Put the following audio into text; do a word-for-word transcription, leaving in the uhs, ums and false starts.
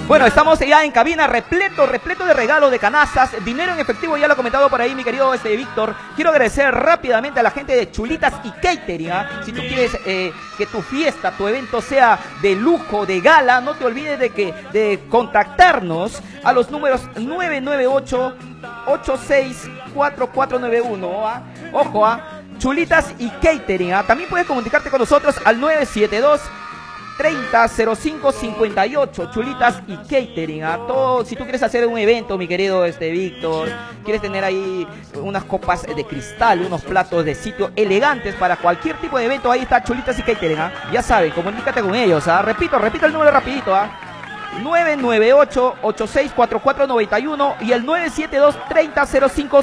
Bueno, estamos ya en cabina, repleto, repleto de regalos, de canastas, dinero en efectivo, ya lo ha comentado por ahí mi querido este Víctor. Quiero agradecer rápidamente a la gente de Chulitas y Catering, ¿eh? Si tú quieres eh, que tu fiesta, tu evento sea de lujo, de gala, no te olvides de que de contactarnos a los números nueve nueve ocho, ocho seis cuatro cuatro nueve uno, ¿eh? Ojo, ¿eh? Chulitas y Catering, ¿eh? También puedes comunicarte con nosotros al nueve siete dos, treinta, cero cinco, cincuenta y ocho, Chulitas y Catering, a todo. Si tú quieres hacer un evento, mi querido este Víctor, quieres tener ahí unas copas de cristal, unos platos de sitio elegantes para cualquier tipo de evento, ahí está Chulitas y Catering, ¿ah? Ya sabes, comunícate con ellos, ¿ah? Repito, repito el número rapidito, ¿ah? nueve nueve ocho, ocho seis cuatro cuatro nueve uno y el nueve siete dos, treinta, cero cinco,